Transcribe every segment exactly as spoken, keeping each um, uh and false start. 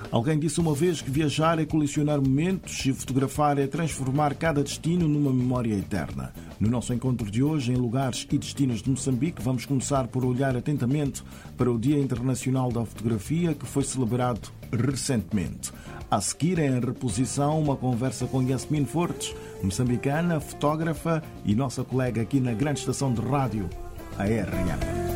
Alguém disse uma vez que viajar é colecionar momentos e fotografar é transformar cada destino numa memória eterna. No nosso encontro de hoje, em lugares e destinos de Moçambique, vamos começar por olhar atentamente para o Dia Internacional da Fotografia, que foi celebrado recentemente. A seguir, em reposição, uma conversa com Yasmin Fortes, moçambicana, fotógrafa e nossa colega aqui na grande estação de rádio, a R M.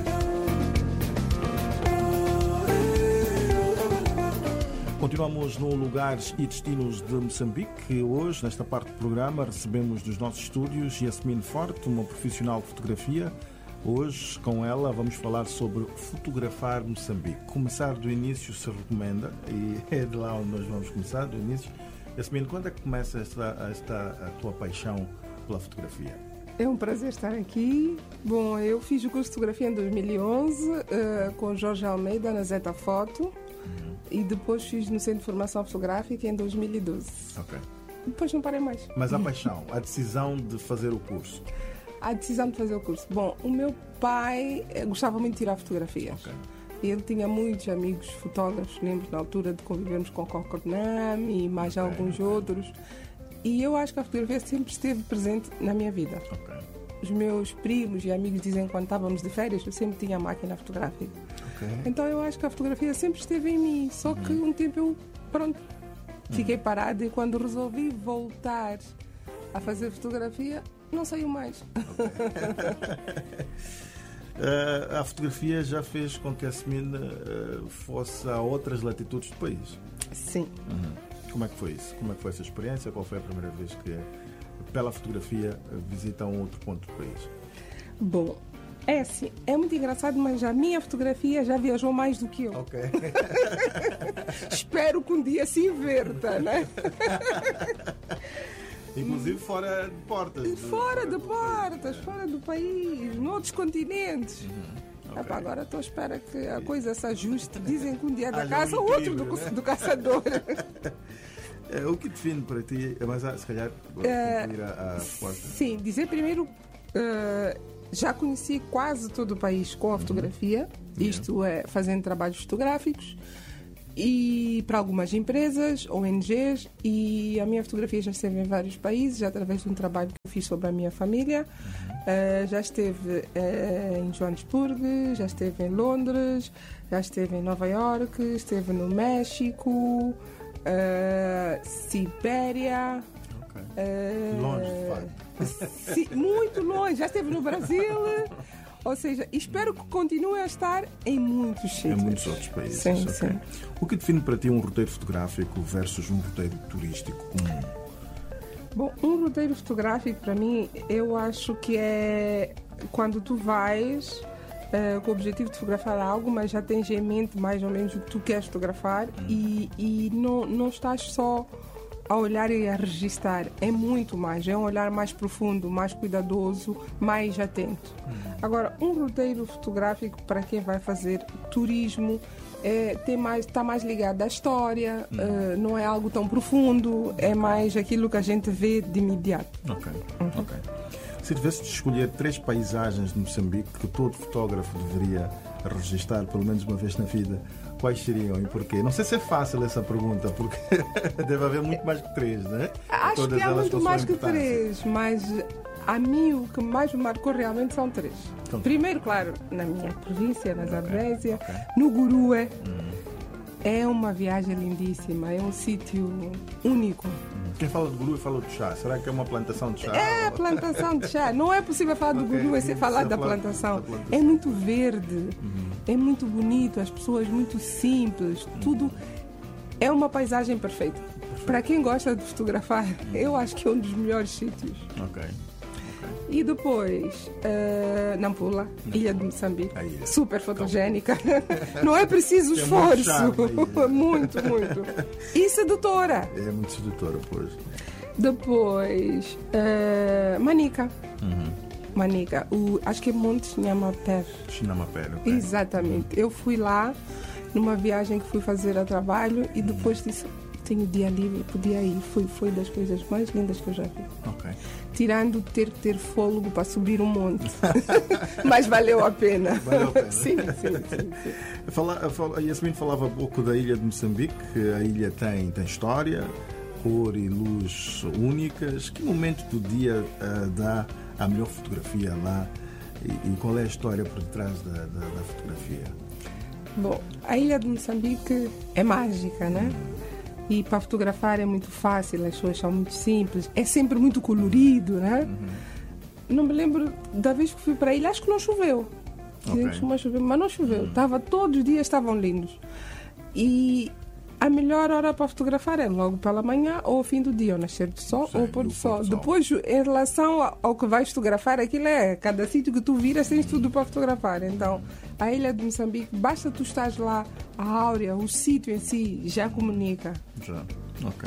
Continuamos no Lugares e Destinos de Moçambique. Hoje, nesta parte do programa, recebemos dos nossos estúdios Yasmin Forte, uma profissional de fotografia. Hoje, com ela, vamos falar sobre fotografar Moçambique. Começar do início se recomenda, e é de lá onde nós vamos começar, do início. Yasmin, quando é que começa esta, esta a tua paixão pela fotografia? É um prazer estar aqui. Bom, eu fiz o curso de fotografia em dois mil e onze, uh, com Jorge Almeida, na Zeta Foto. Uhum. E depois fiz no Centro de Formação Fotográfica em dois mil e doze. Ok. Depois não parei mais. Mas a paixão, a decisão de fazer o curso? A decisão de fazer o curso. Bom, o meu pai gostava muito de tirar fotografias. Okay. Ele tinha muitos amigos fotógrafos, lembro na altura de convivermos com Coco Nami e mais okay. alguns outros. E eu acho que a fotografia sempre esteve presente na minha vida. Okay. Os meus primos e amigos dizem que quando estávamos de férias eu sempre tinha máquina fotográfica. Okay. Então eu acho que a fotografia sempre esteve em mim. Só uhum. que um tempo eu, pronto, fiquei uhum. parada e quando resolvi voltar a fazer fotografia, não saiu mais. Okay. uh, a fotografia já fez com que a Yasmin uh, fosse a outras latitudes do país? Sim. Uhum. Como é que foi isso? Como é que foi essa experiência? Qual foi a primeira vez que, pela fotografia, visita um outro ponto do país? Bom, é assim, é muito engraçado, mas a minha fotografia já viajou mais do que eu. Ok. Espero que um dia se inverta, né? Inclusive fora de portas. Fora de portas, fora do país, noutros continentes. Uhum. Okay. Epá, agora estou à espera que a coisa se ajuste. Dizem que um dia é da ah, casa, o outro do, né? do caçador. É, o que define para ti, mas se calhar concluir uh, a, a resposta. Sim, dizer primeiro, uh, já conheci quase todo o país com a fotografia, uhum. isto é, fazendo trabalhos fotográficos, e para algumas empresas, O N Gs, e a minha fotografia já esteve em vários países, através de um trabalho que eu fiz sobre a minha família. Uhum. Uh, já esteve uh, em Joanesburgo, já esteve em Londres, já esteve em Nova York, esteve no México, uh, Sibéria. Okay. Uh, longe, de facto. Sim, muito longe, já esteve no Brasil. Ou seja, espero que continue a estar em muitos sítios. Em muitos outros países. Sim, okay. sim. O que define para ti um roteiro fotográfico versus um roteiro turístico comum? Bom, um roteiro fotográfico, para mim, eu acho que é quando tu vais uh, com o objetivo de fotografar algo, mas já tens em mente mais ou menos o que tu queres fotografar hum. e, e não, não estás só a olhar e a registar. É muito mais, é um olhar mais profundo, mais cuidadoso, mais atento. Hum. Agora, um roteiro fotográfico para quem vai fazer turismo É, tem mais, está mais ligado à história, hum. uh, não é algo tão profundo, é mais aquilo que a gente vê de imediato. Ok, uhum. ok. Se tivesse de escolher três paisagens de Moçambique que todo fotógrafo deveria registrar pelo menos uma vez na vida, quais seriam e porquê? Não sei se é fácil essa pergunta, porque deve haver muito mais que três, não é? Acho Todas que há muito mais que importância. três, mas a mim o que mais me marcou realmente são três. Então, primeiro, claro, na minha província, na Zambésia, okay, okay. no Gurue. Hum. É uma viagem lindíssima, é um sítio único. Quem fala de Gurue fala de chá. Será que é uma plantação de chá? É plantação de chá. Não é possível falar do okay. Gurue sem falar da plantação. da plantação. É muito verde, uhum. é muito bonito, as pessoas muito simples, uhum. tudo é uma paisagem perfeita. Perfeito. Para quem gosta de fotografar, uhum. eu acho que é um dos melhores sítios. Ok. E depois, uh, Nampula, Ilha de Moçambique, super fotogénica. Não é preciso esforço. É muito, muito, muito. E sedutora. É muito sedutora, pois. Depois, uh, Manica. Uhum. Manica, o, acho que é Monte Chinhamapé. Chinhamapé, okay. Exatamente. Eu fui lá numa viagem que fui fazer a trabalho e depois disse, tenho dia livre, podia ir. Foi, foi das coisas mais lindas que eu já vi. Ok. Tirando ter que ter fôlego para subir um monte. Mas valeu a pena. Valeu a pena. Sim, sim, sim. sim. Fala, fala, a Yasmin falava um pouco da ilha de Moçambique, que a ilha tem, tem história, cor e luz únicas. Que momento do dia uh, dá a melhor fotografia lá e, e qual é a história por detrás da, da, da fotografia? Bom, a ilha de Moçambique é mágica, né? E para fotografar é muito fácil, as coisas são muito simples, é sempre muito colorido, né? Uhum. Não me lembro da vez que fui para a ilha, acho que não choveu. Okay. Costuma chover, mas não choveu. Uhum. Tava, todos os dias estavam lindos. E a melhor hora para fotografar é logo pela manhã ou ao fim do dia, ao nascer do sol Sim, ou ao pôr do sol. sol. Depois, em relação ao que vais fotografar, aquilo é cada sítio que tu viras, tens tudo para fotografar. Então, a ilha de Moçambique, basta tu estares lá, a áurea, o sítio em si já comunica. Já, ok.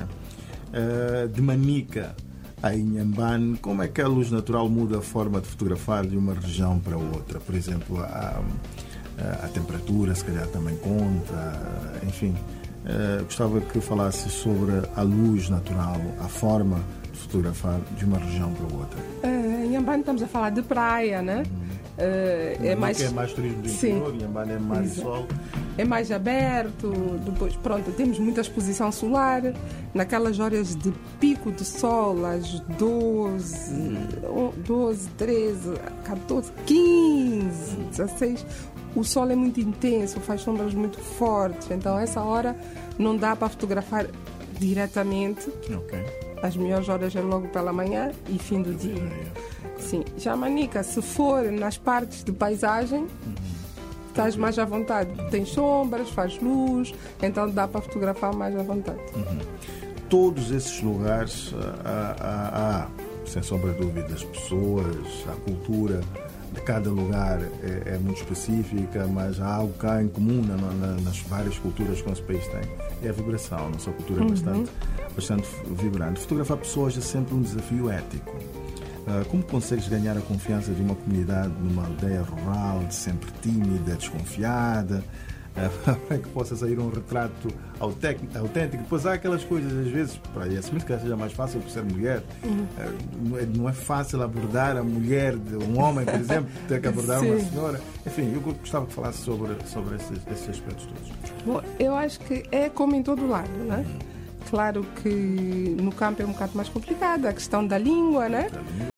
Uh, de Manica a Inhambane, como é que a luz natural muda a forma de fotografar de uma região para outra? Por exemplo, a, a, a temperatura, se calhar, também conta, enfim. Uh, gostava que falasses sobre a luz natural, a forma de fotografar de uma região para outra. Uh, em Inhambane estamos a falar de praia, né? Uhum. Uh, é, mais... é mais turismo do interior, Sim. Inhambane é mais Exato. sol. É mais aberto, depois, pronto, temos muita exposição solar, naquelas horas de pico de sol, às doze, hum. doze, treze, catorze, quinze, dezesseis, o sol é muito intenso, faz sombras muito fortes, então essa hora não dá para fotografar diretamente. Okay. As melhores horas é logo pela manhã e fim do dia. Sim. Já a Manica, se for nas partes de paisagem, uhum. estás mais à vontade. Tens sombras, faz luz, então dá para fotografar mais à vontade. Uhum. Todos esses lugares, há, há, há, sem sombra de dúvida, as pessoas, a cultura de cada lugar é, é muito específica, mas há algo cá em comum na, na, nas várias culturas que o nosso país tem. É a vibração. A nossa cultura é uhum. bastante, bastante vibrante. Fotografar pessoas é sempre um desafio ético. Como consegues ganhar a confiança de uma comunidade numa aldeia rural, de sempre tímida, desconfiada, para que possa sair um retrato autêntico? Depois há aquelas coisas, às vezes, para assumir que seja mais fácil por ser mulher, uhum. não é fácil abordar a mulher de um homem, por exemplo, ter que abordar Sim. uma senhora. Enfim, eu gostava de falar sobre, sobre esses, esses aspectos todos. Bom, eu acho que é como em todo lado, não é? Uhum. Claro que no campo é um bocado mais complicado, a questão da língua, né?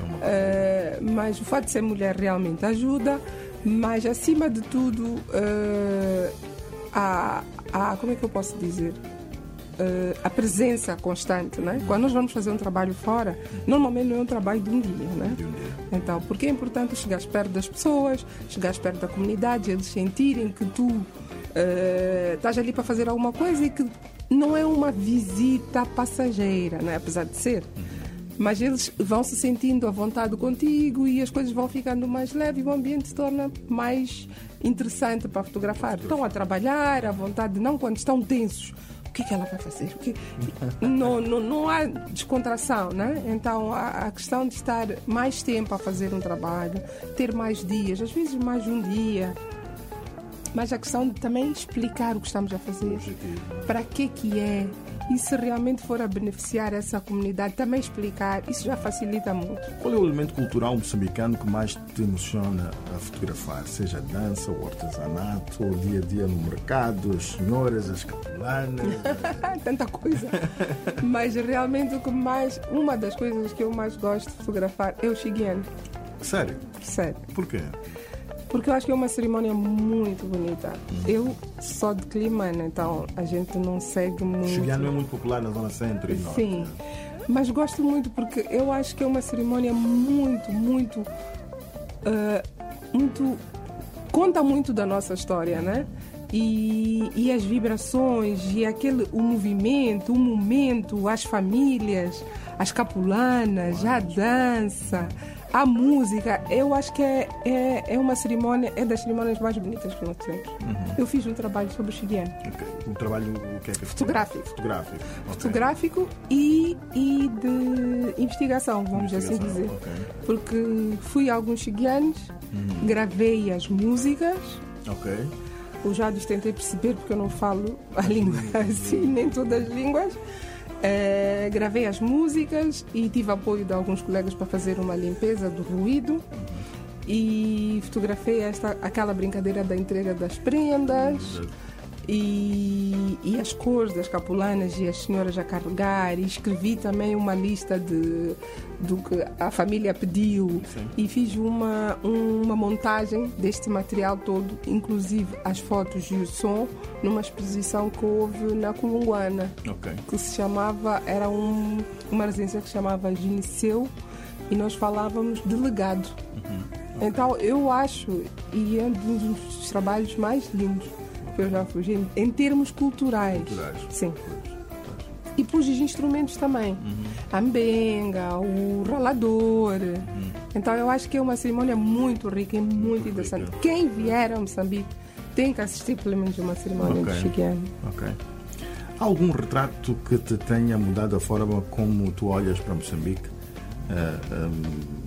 Uh, mas o fato de ser mulher realmente ajuda, mas acima de tudo uh, a, a, como é que eu posso dizer? Uh, a presença constante, né? Quando nós vamos fazer um trabalho fora, normalmente não é um trabalho de um dia, né? Então, porque é importante chegar perto das pessoas, chegar perto da comunidade, eles sentirem que tu uh, estás ali para fazer alguma coisa e que não é uma visita passageira, né? Apesar de ser. Mas eles vão se sentindo à vontade contigo e as coisas vão ficando mais leves e o ambiente se torna mais interessante para fotografar. Estão a trabalhar à vontade, não quando estão tensos. O que é que ela vai fazer? O que... não, não, não há descontração, né? Então a, a questão de estar mais tempo a fazer um trabalho, ter mais dias, às vezes mais de um dia. Mas a questão de também explicar o que estamos a fazer, para que que é, e se realmente for a beneficiar essa comunidade, também explicar, isso já facilita muito. Qual é o elemento cultural moçambicano que mais te emociona a fotografar? Seja a dança, o artesanato, o dia a dia no mercado, as senhoras, as capulanas? Tanta coisa. Mas realmente o que mais, uma das coisas que eu mais gosto de fotografar é o Xigiane. Sério? Sério. Por quê? Porque eu acho que é uma cerimónia muito bonita. Eu sou de Climane, então a gente não segue muito... O Xigiane não é muito popular na zona centro e norte. Sim, mas gosto muito porque eu acho que é uma cerimónia muito, muito... Uh, muito conta muito da nossa história, né? E, e as vibrações, e aquele, o movimento, o momento, as famílias, as capulanas, a dança... A música, eu acho que é, é, é uma cerimónia, é das cerimónias mais bonitas que nós temos. Uhum. Eu fiz um trabalho sobre o Xigiane. Okay. Um trabalho o que é que é? Fotográfico. Fotográfico, okay. Fotográfico e, e de investigação, vamos investigação. assim dizer. Okay. Porque fui a alguns Xigianes, uhum. gravei as músicas. Ok. os áudios tentei perceber, porque eu não falo a língua assim, nem todas as línguas. Uh, gravei as músicas e tive apoio de alguns colegas para fazer uma limpeza do ruído. E fotografei esta, aquela brincadeira da entrega das prendas. E, e as cores das capulanas e as senhoras a carregar, e escrevi também uma lista de, do que a família pediu. Sim. E fiz uma, uma montagem deste material todo, inclusive as fotos e o som, numa exposição que houve na Colunguana, okay. que se chamava, era um, uma residência que se chamava Gineceu, e nós falávamos de legado. Uhum. Okay. Então eu acho, e é um dos trabalhos mais lindos eu já fugi, em termos culturais. Culturais. Sim. E pus os instrumentos também. Uhum. A mbenga, o ralador. Uhum. Então eu acho que é uma cerimônia muito rica e muito, muito interessante. Rica. Quem vier a Moçambique tem que assistir pelo menos uma cerimônia okay. de Xiquiano. Ok. Há algum retrato que te tenha mudado a forma como tu olhas para Moçambique? Uh, um,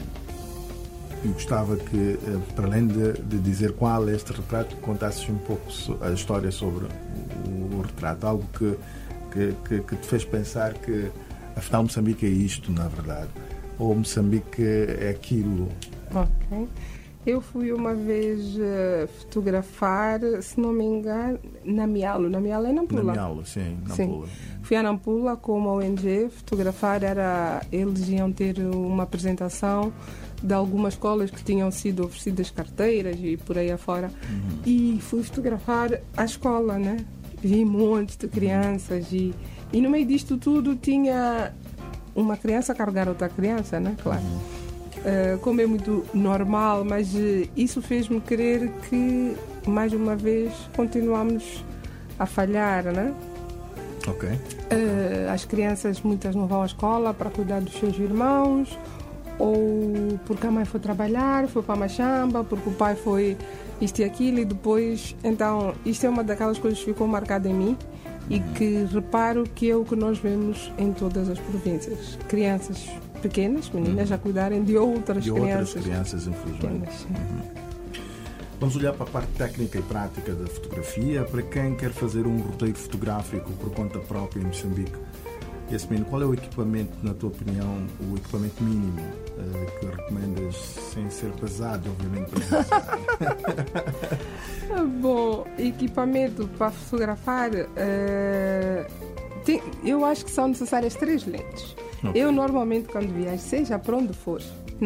Eu gostava que, para além de, de dizer qual é este retrato, contasses um pouco a história sobre o, o retrato. Algo que, que, que, que te fez pensar que, afinal, Moçambique é isto, na verdade. Ou Moçambique é aquilo. Ok. Eu fui uma vez uh, fotografar, se não me engano, na Mialo. Na Mialo é Nampula. Na Mialo, sim. Nampula. Sim. Fui a Nampula com uma O N G fotografar. Era, eles iam ter uma apresentação de algumas escolas que tinham sido oferecidas carteiras e por aí afora. Uhum. E fui fotografar a escola, né? Vi montes de crianças e, e no meio disto tudo tinha uma criança a carregar outra criança, né? Claro. Uhum. Uh, como é muito normal, mas uh, isso fez-me querer que, mais uma vez, continuamos a falhar, né? Ok. Uh, as crianças, muitas não vão à escola para cuidar dos seus irmãos, ou porque a mãe foi trabalhar, foi para a machamba, porque o pai foi isto e aquilo, e depois... Então, isto é uma daquelas coisas que ficou marcada em mim e que reparo que é o que nós vemos em todas as províncias. Crianças pequenas, meninas, uhum. a cuidarem de outras de crianças. De outras crianças, infelizmente. Uhum. Vamos olhar para a parte técnica e prática da fotografia. Para quem quer fazer um roteiro fotográfico por conta própria em Moçambique, Yasmin, qual é o equipamento, na tua opinião, o equipamento mínimo uh, que recomendas, sem ser pesado, obviamente? Bom, equipamento para fotografar, uh, tem, eu acho que são necessárias três lentes. Okay. Eu normalmente, quando viajo, seja para onde for,